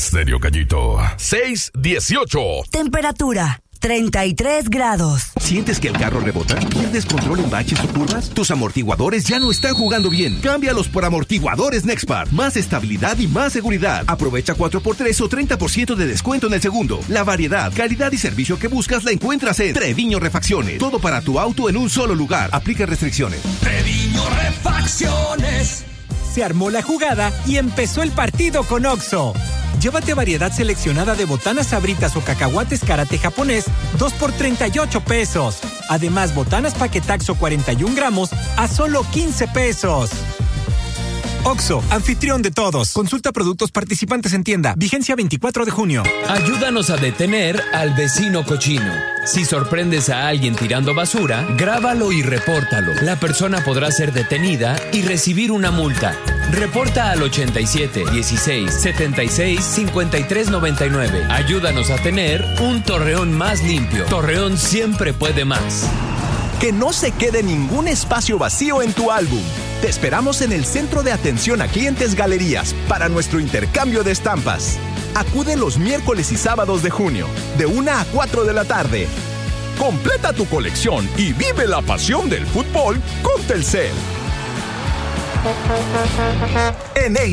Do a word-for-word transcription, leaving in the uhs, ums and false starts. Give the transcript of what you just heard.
Estéreo Gallito, seis dieciocho. Temperatura treinta y tres grados. ¿Sientes que el carro rebota? ¿Pierdes control en baches o curvas? Tus amortiguadores ya no están jugando bien. Cámbialos por amortiguadores Nexpart. Más estabilidad y más seguridad. Aprovecha cuatro por tres o treinta por ciento de descuento en el segundo. La variedad, calidad y servicio que buscas la encuentras en Treviño Refacciones. Todo para tu auto en un solo lugar. Aplica restricciones. Treviño Refacciones. Se armó la jugada y empezó el partido con Oxxo. Llévate variedad seleccionada de botanas sabritas o cacahuates karate japonés, dos por treinta y ocho pesos. Además, botanas paquetaxo cuarenta y un gramos a solo quince pesos. Oxxo, anfitrión de todos. Consulta productos participantes en tienda. Vigencia veinticuatro de junio. Ayúdanos a detener al vecino cochino. Si sorprendes a alguien tirando basura, grábalo y repórtalo. La persona podrá ser detenida y recibir una multa. Reporta al ochenta y siete, dieciséis, setenta y seis, cincuenta y tres noventa y nueve. Ayúdanos a tener un Torreón más limpio. Torreón siempre puede más. Que no se quede ningún espacio vacío en tu álbum. Te esperamos en el Centro de Atención a Clientes Galerías para nuestro intercambio de estampas. Acude los miércoles y sábados de junio, de una a cuatro de la tarde. Completa tu colección y vive la pasión del fútbol con Telcel. En